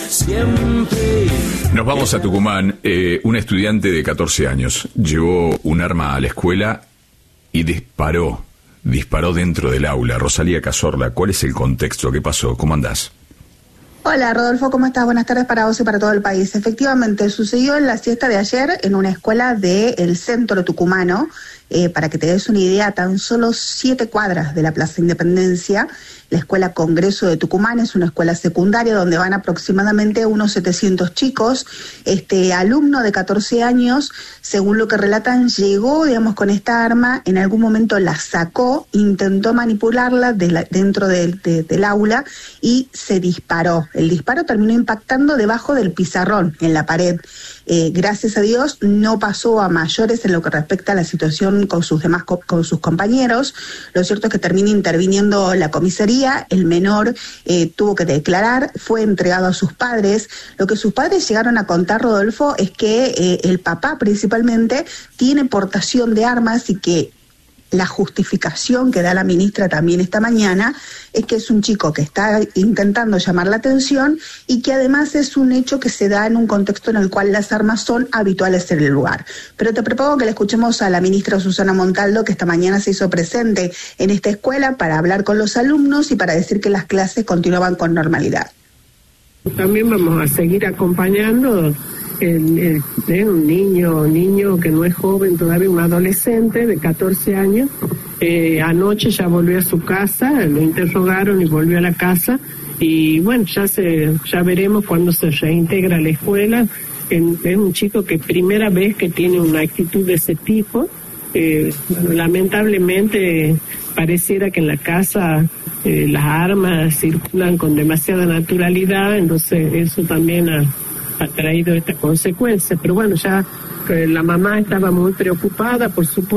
siempre. Nos vamos a Tucumán. Un estudiante de 14 años llevó un arma a la escuela y disparó dentro del aula. Rosalía Cazorla, ¿cuál es el contexto? ¿Qué pasó? ¿Cómo andás? Hola Rodolfo, ¿cómo estás? Buenas tardes para vos y para todo el país. Efectivamente, sucedió en la siesta de ayer en una escuela del centro tucumano. Para que te des una idea, tan solo 7 cuadras de la Plaza Independencia. La Escuela Congreso de Tucumán es una escuela secundaria donde van aproximadamente unos 700 chicos. Este alumno de 14 años, según lo que relatan, llegó, con esta arma, en algún momento la sacó, intentó manipularla dentro del aula y se disparó. El disparo terminó impactando debajo del pizarrón, en la pared. Gracias a Dios no pasó a mayores en lo que respecta a la situación con sus compañeros. Lo cierto es que termina interviniendo la comisaría. El menor tuvo que declarar, fue entregado a sus padres. Lo que sus padres llegaron a contar, Rodolfo, es que el papá principalmente tiene portación de armas y que la justificación que da la ministra también esta mañana es que es un chico que está intentando llamar la atención y que además es un hecho que se da en un contexto en el cual las armas son habituales en el lugar. Pero te propongo que le escuchemos a la ministra Susana Montaldo, que esta mañana se hizo presente en esta escuela para hablar con los alumnos y para decir que las clases continuaban con normalidad. También vamos a seguir acompañando un niño que no es joven todavía, un adolescente de 14 años. Anoche ya volvió a su casa, lo interrogaron y volvió a la casa, y bueno, ya veremos cuándo se reintegra a la escuela. Es un chico que primera vez que tiene una actitud de ese tipo. Lamentablemente pareciera que en la casa las armas circulan con demasiada naturalidad, entonces eso también ha traído esta consecuencia. Pero bueno, ya la mamá estaba muy preocupada, por supuesto.